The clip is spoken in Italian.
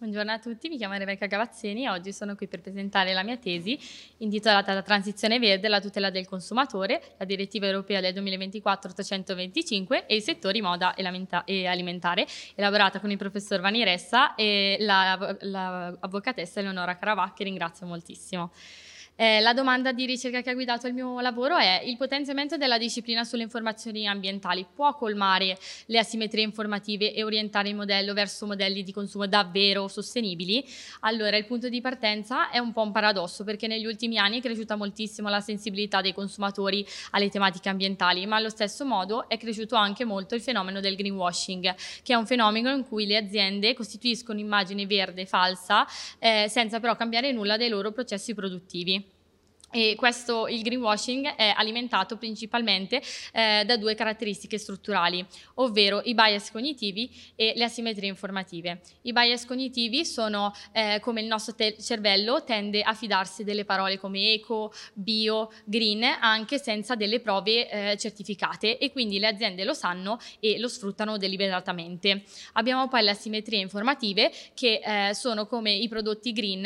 Buongiorno a tutti, mi chiamo Rebecca Gavazzeni e oggi sono qui per presentare la mia tesi intitolata La transizione verde e la tutela del consumatore, la direttiva europea del 2024-825 e i settori moda e alimentare, elaborata con il professor Vani Ressa e l'avvocatessa Eleonora Caravà, che ringrazio moltissimo. La domanda di ricerca che ha guidato il mio lavoro è: il potenziamento della disciplina sulle informazioni ambientali può colmare le asimmetrie informative e orientare il modello verso modelli di consumo davvero sostenibili? Allora, il punto di partenza è un po' un paradosso, perché negli ultimi anni è cresciuta moltissimo la sensibilità dei consumatori alle tematiche ambientali, ma allo stesso modo è cresciuto anche molto il fenomeno del greenwashing, che è un fenomeno in cui le aziende costituiscono immagine verde falsa, senza però cambiare nulla dei loro processi produttivi. E il greenwashing è alimentato principalmente da due caratteristiche strutturali, ovvero i bias cognitivi e le asimmetrie informative. I bias cognitivi sono come il nostro cervello tende a fidarsi delle parole come eco, bio, green, anche senza delle prove certificate, e quindi le aziende lo sanno e lo sfruttano deliberatamente. Abbiamo poi le asimmetrie informative, che sono come i prodotti green